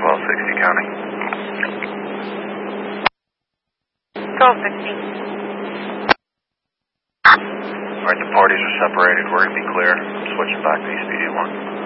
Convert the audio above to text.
1260 county. 1260. Alright, the parties are separated. We're going to be clear. I'm switching back to East 81.